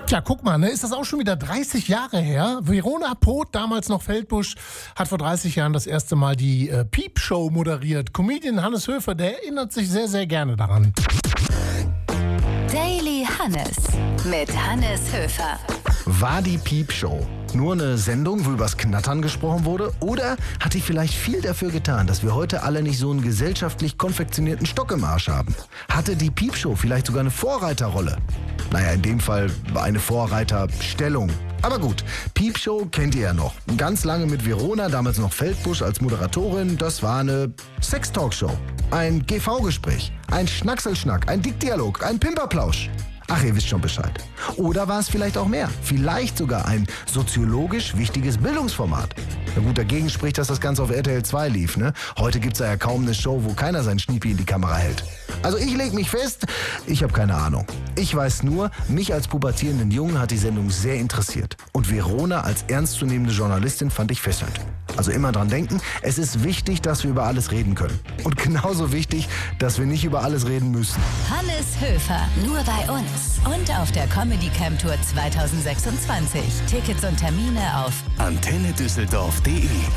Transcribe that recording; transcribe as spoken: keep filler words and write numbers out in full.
Tja, guck mal, ne, ist das auch schon wieder dreißig Jahre her? Verona Poth, damals noch Feldbusch, hat vor dreißig Jahren das erste Mal die äh, Piep-Show moderiert. Comedian Hannes Höfer, der erinnert sich sehr, sehr gerne daran. Daily Hannes mit Hannes Höfer. War die Piep-Show nur eine Sendung, wo übers Knattern gesprochen wurde? Oder hat die vielleicht viel dafür getan, dass wir heute alle nicht so einen gesellschaftlich konfektionierten Stock im Arsch haben? Hatte die Piep-Show vielleicht sogar eine Vorreiterrolle? Naja, in dem Fall war eine Vorreiterstellung. Aber gut, Piep-Show kennt ihr ja noch. Ganz lange mit Verona, damals noch Feldbusch als Moderatorin. Das war eine Sex-Talk-Show. Ein G V-Gespräch, ein Schnackselschnack, ein Dickdialog, ein Pimperplausch. Ach, ihr wisst schon Bescheid. Oder war es vielleicht auch mehr? Vielleicht sogar ein soziologisch wichtiges Bildungsformat. Na gut, dagegen spricht, dass das Ganze auf R T L zwei lief, ne? Heute gibt's ja kaum eine Show, wo keiner seinen Schniepi in die Kamera hält. Also ich leg mich fest, ich habe keine Ahnung. Ich weiß nur, mich als pubertierenden Jungen hat die Sendung sehr interessiert. Und Verona als ernstzunehmende Journalistin fand ich fesselnd. Also immer dran denken, es ist wichtig, dass wir über alles reden können. Und genauso wichtig, dass wir nicht über alles reden müssen. Hannes Höfer, nur bei uns. Und auf der Comedy Camp Tour zwanzig sechsundzwanzig. Tickets und Termine auf antenne düsseldorf punkt de.